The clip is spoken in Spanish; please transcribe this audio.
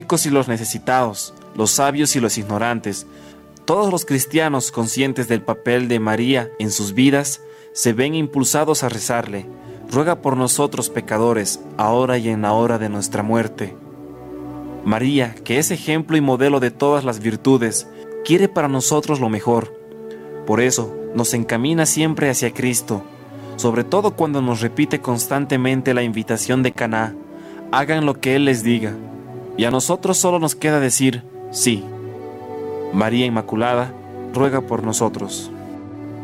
ricos y los necesitados, los sabios y los ignorantes, todos los cristianos conscientes del papel de María en sus vidas, se ven impulsados a rezarle: ruega por nosotros pecadores, ahora y en la hora de nuestra muerte. María, que es ejemplo y modelo de todas las virtudes, quiere para nosotros lo mejor. Por eso, nos encamina siempre hacia Cristo, sobre todo cuando nos repite constantemente la invitación de Caná: hagan lo que Él les diga. Y a nosotros solo nos queda decir sí. María Inmaculada, ruega por nosotros.